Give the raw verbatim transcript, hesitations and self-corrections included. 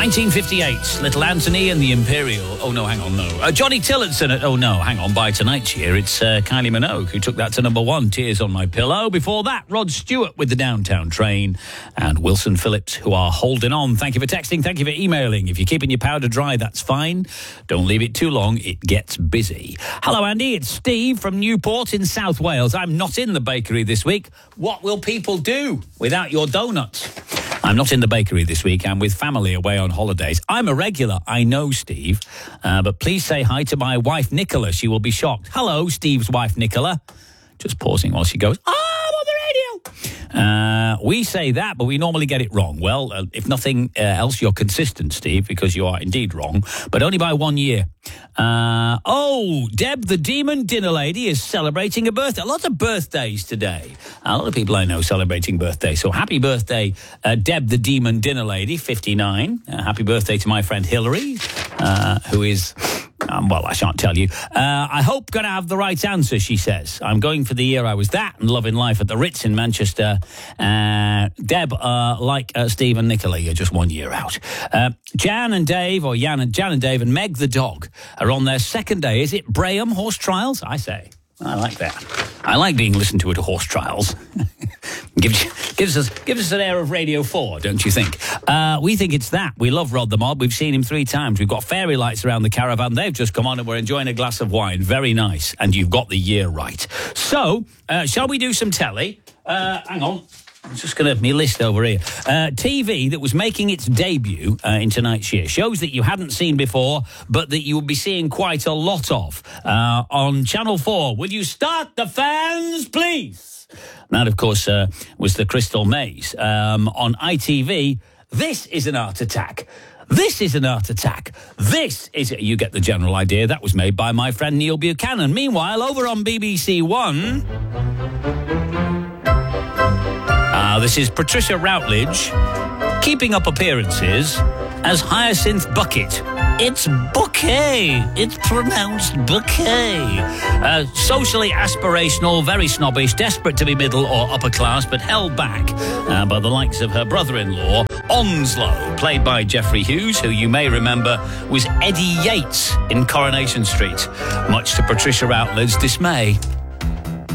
nineteen fifty-eight, Little Anthony and the Imperial. Oh, no, hang on, no. Uh, Johnny Tillotson at, oh, no, hang on, by tonight's year, it's uh, Kylie Minogue who took that to number one, Tears on My Pillow. Before that, Rod Stewart with the Downtown Train and Wilson Phillips, who are holding on. Thank you for texting, thank you for emailing. If you're keeping your powder dry, that's fine. Don't leave it too long, it gets busy. Hello, Andy, it's Steve from Newport in South Wales. I'm not in the bakery this week. What will people do without your donuts? I'm not in the bakery this week. I'm with family away on holidays. I'm a regular, I know, Steve. Uh, but please say hi to my wife, Nicola. She will be shocked. Hello, Steve's wife, Nicola. Just pausing while she goes, oh, I'm on the radio. Uh, we say that, but we normally get it wrong. Well, uh, if nothing uh, else, you're consistent, Steve, because you are indeed wrong, but only by one year. Uh, oh, Deb, the Demon Dinner Lady, is celebrating a birthday. A lot of birthdays today. A lot of people I know celebrating birthdays. So happy birthday, uh, Deb, the Demon Dinner Lady, fifty-nine. Uh, happy birthday to my friend Hillary, uh, who is... Um, well, I shan't tell you. Uh, I hope going to have the right answer, she says. I'm going for the year I was that and loving life at the Ritz in Manchester. Uh, Deb, uh, like uh, Steve and Nicola, you're just one year out. Uh, Jan and Dave, or Jan and, Jan and Dave and Meg the dog are on their second day. Is it Braham Horse Trials? I say. I like that. I like being listened to at horse trials. gives, gives us gives us an air of Radio four, don't you think? Uh, we think it's that. We love Rod the Mob. We've seen him three times. We've got fairy lights around the caravan. They've just come on and we're enjoying a glass of wine. Very nice. And you've got the year right. So, uh, shall we do some telly? Uh, hang on. I'm just going to have my list over here. Uh, T V that was making its debut uh, in tonight's year. Shows that you hadn't seen before, but that you will be seeing quite a lot of uh, on Channel four. Will you start the fans, please? That, of course, uh, was the Crystal Maze. Um, on I T V, this is an art attack. This is an art attack. This is... You get the general idea. That was made by my friend Neil Buchanan. Meanwhile, over on B B C One... Uh, this is Patricia Routledge keeping up appearances as Hyacinth Bucket. It's bouquet. It's pronounced bouquet. Uh, socially aspirational, very snobbish, desperate to be middle or upper class, but held back uh, by the likes of her brother-in-law, Onslow, played by Geoffrey Hughes, who you may remember was Eddie Yates in Coronation Street, much to Patricia Routledge's dismay.